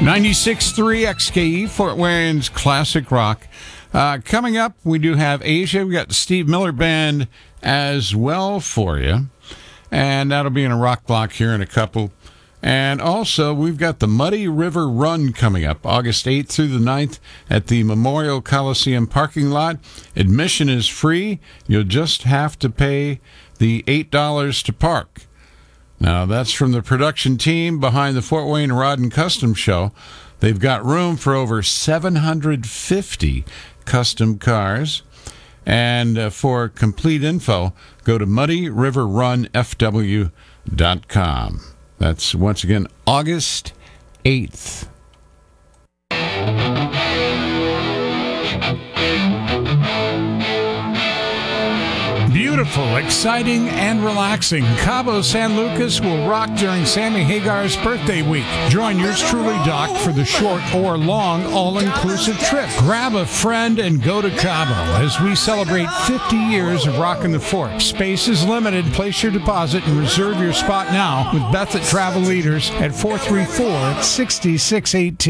96.3 XKE, Fort Wayne's Classic Rock. Coming up, we do have Asia. We got the Steve Miller Band as well for you. And that'll be in a rock block here in a couple. And also, we've got the Muddy River Run coming up August 8th through the 9th at the Memorial Coliseum parking lot. Admission is free. You'll just have to pay the $8 to park. Now, that's from the production team behind the Fort Wayne Rod and Custom Show. They've got room for over 750 custom cars. And for complete info, go to muddyriverrunfw.com. That's, once again, August 8th. Beautiful, exciting, and relaxing. Cabo San Lucas will rock during Sammy Hagar's birthday week. Join yours truly, Doc, for the short or long all-inclusive trip. Grab a friend and go to Cabo as we celebrate 50 years of rocking the fort. Space is limited. Place your deposit and reserve your spot now with Beth at Travel Leaders at 434-6618.